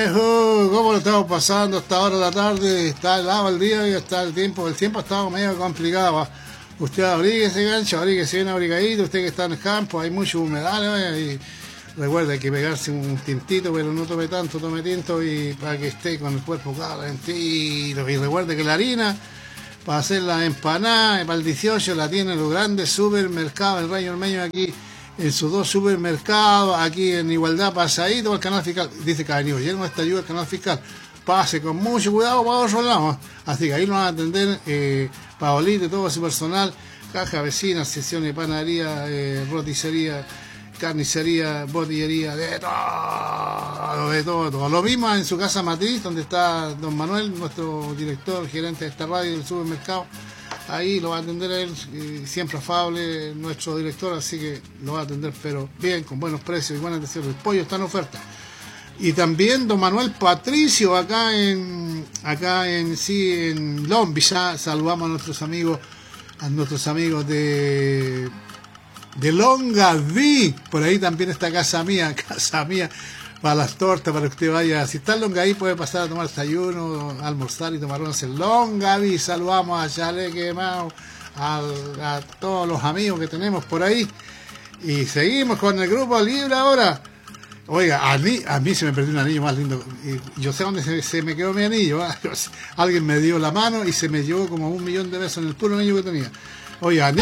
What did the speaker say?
¿Cómo lo estamos pasando a esta hora de la tarde? Está helado el día y está el tiempo ha estado medio complicado. Usted abríguese, gancho, abríguese bien abrigadito, usted que está en el campo, hay mucha humedad, ¿no? Y recuerde, hay que pegarse un tintito, pero no tome tanto, tome tinto y para que esté con el cuerpo calentito. Y recuerde que la harina para hacer la empanada para el 18 la tiene en los grandes supermercados, el Rayo Ormeño aquí en sus dos supermercados, aquí en Igualdad, pasadito al canal fiscal. Dice que ha venido ayer nuestra ayuda al canal fiscal. Pase con mucho cuidado para otro lado. Así que ahí nos van a atender Paolito y todo su personal, caja vecina, sección de panadería, roticería, carnicería, botillería, de todo. Lo mismo en su casa matriz, donde está don Manuel, nuestro director, gerente de esta radio del supermercado. Ahí lo va a atender él, siempre afable, nuestro director, así que lo va a atender, pero bien, con buenos precios y buena atención. El pollo está en oferta. Y también don Manuel Patricio, acá en Long Beach. Saludamos a nuestros amigos de Longaví. Por ahí también está casa mía, para las tortas, para que usted vaya. Si está en Longaví puede pasar a tomar desayuno, almorzar y tomar once en Longaví. Saludamos a Chale Quemado, a todos los amigos que tenemos por ahí. Y seguimos con el grupo libre ahora. Oiga, a mí se me perdió un anillo más lindo. Yo sé dónde se me quedó mi anillo. Alguien me dio la mano y se me llevó como 1 millón de pesos en el puro anillo que tenía. Oiga,